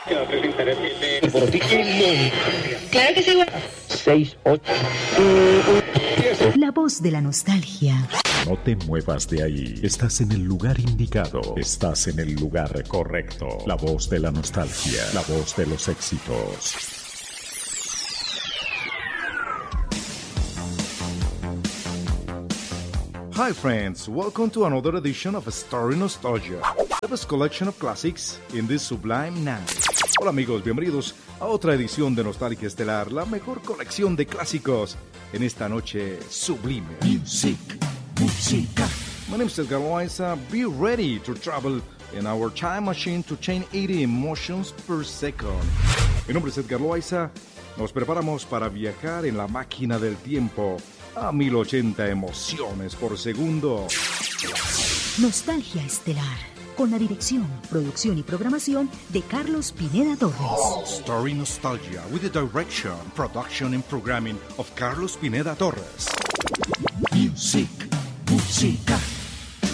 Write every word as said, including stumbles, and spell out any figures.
Claro que sí, güey. seis, ocho. La voz de la nostalgia. No te muevas de ahí. Estás en el lugar indicado. Estás en el lugar correcto. La voz de la nostalgia. La voz de los éxitos. Hi friends, welcome to another edition of Story Nostalgia, the best collection of classics in this sublime night. Hola amigos, bienvenidos a otra edición de Nostalgia Estelar, la mejor colección de clásicos en esta noche sublime. Music, música. My name is Edgar Loaiza. Be ready to travel in our time machine to change eighty emotions per second. Mi nombre es Edgar Loaiza. Nos preparamos para viajar en la máquina del tiempo a mil ochenta emociones por segundo. Nostalgia Estelar, con la dirección, producción y programación de Carlos Pineda Torres. Story Nostalgia, with the direction, production and programming of Carlos Pineda Torres. Music, música.